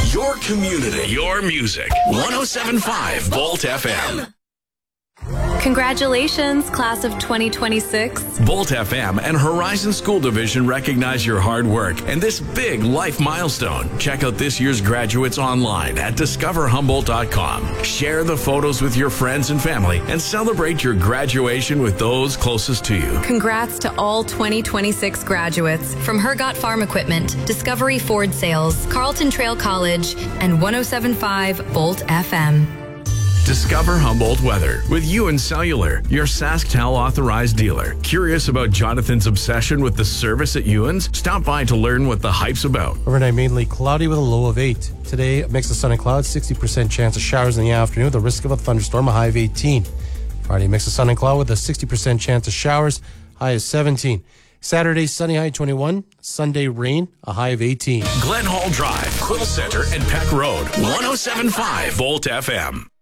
Your community. Your music. 107.5 Bolt FM. Congratulations, class of 2026. Bolt FM and Horizon School Division recognize your hard work and this big life milestone. Check out this year's graduates online at discoverhumboldt.com. Share the photos with your friends and family and celebrate your graduation with those closest to you. Congrats to all 2026 graduates from Hergot Farm Equipment, Discovery Ford Sales, Carlton Trail College, and 107.5 Bolt FM. Discover Humboldt weather with Ewan Cellular, your SaskTel authorized dealer. Curious about Jonathan's obsession with the service at Ewan's? Stop by to learn what the hype's about. Overnight mainly cloudy with a low of 8. Today, a mix of sun and clouds, 60% chance of showers in the afternoon, the risk of a thunderstorm, a high of 18. Friday, mix of sun and cloud with a 60% chance of showers, high of 17. Saturday, sunny, high 21. Sunday, rain, a high of 18. Glen Hall Drive, Quill Center, and Peck Road, 107.5 Bolt FM.